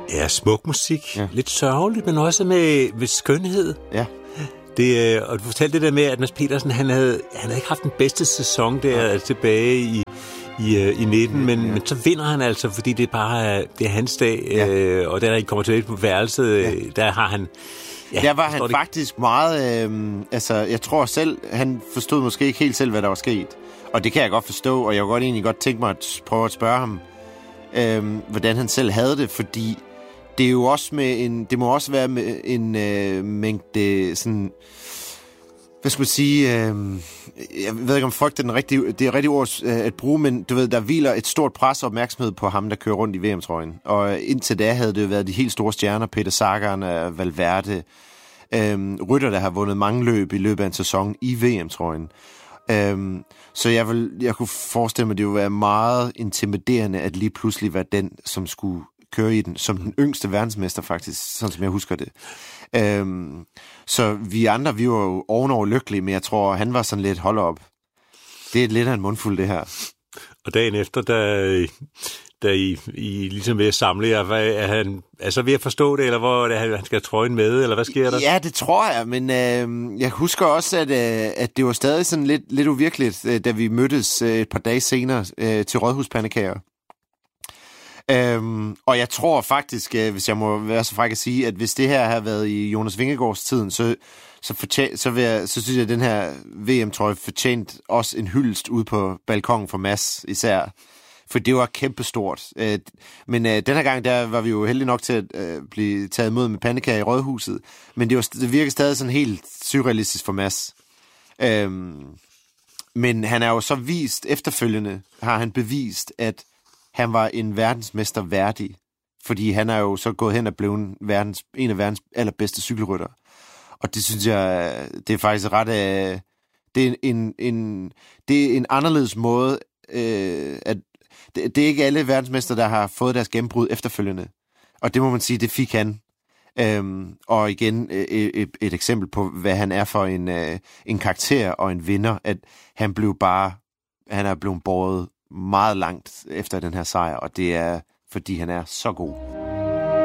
Ja, smuk musik. Ja. Lidt sørgeligt, men også med skønhed. Ja. Og du fortalte det der med, at Mads Petersen, han havde ikke haft den bedste sæson der tilbage i 19, men så vinder han altså, fordi det er hans dag, og da han kommer tilbage på værelset, der har han... Ja, der var han faktisk meget... jeg tror selv, han forstod måske ikke helt selv, hvad der var sket. Og det kan jeg godt forstå, og jeg kunne egentlig godt tænke mig at prøve at spørge ham, hvordan han selv havde det, fordi det er jo også det må også være med en mængde sådan... Hvad skal man sige? Jeg ved ikke, om frygt er det er rigtige ord at bruge, men du ved, der hviler et stort pres og opmærksomhed på ham, der kører rundt i VM-trøjen. Og indtil da havde det jo været de helt store stjerner, Peter Sagan, Valverde, rytter, der har vundet mange løb i løbet af en sæson i VM-trøjen. Så jeg kunne forestille mig, at det ville være meget intimiderende, at lige pludselig være den, som skulle køre i den, som den yngste verdensmester faktisk, sådan som jeg husker det. Så vi andre, vi var jo ovenover lykkelige, men jeg tror, han var sådan lidt, hold op. Det er lidt af en mundfuld, det her. Og dagen efter, da I ligesom ved at samle jer, er han så ved at forstå det, eller hvor han skal have trøjen med, eller hvad sker der? Ja, det tror jeg, men jeg husker også, at det var stadig sådan lidt uvirkeligt, da vi mødtes et par dage senere til Rådhuspandekager. Og jeg tror faktisk, hvis jeg må være så fræk at sige, at hvis det her har været i Jonas Vingegaards tiden, så synes jeg, at den her VM-trøje fortjent også en hyldest ude på balkongen for Mads især. For det var kæmpestort. Men den her gang, der var vi jo heldige nok til at blive taget imod med pandekager i Rådhuset. Men det virker stadig sådan helt surrealistisk for Mads. Men han er jo så vist, efterfølgende har han bevist, at han var en verdensmester værdig, fordi han er jo så gået hen og blevet en af verdens allerbedste cykelrytter. Og det synes jeg, det er faktisk ret... det er en anderledes måde, at det er ikke alle verdensmester, der har fået deres gennembrud efterfølgende. Og det må man sige, det fik han. Og igen et eksempel på, hvad han er for en karakter og en vinder, at han er blevet båret meget langt efter den her sejr, og det er, fordi han er så god.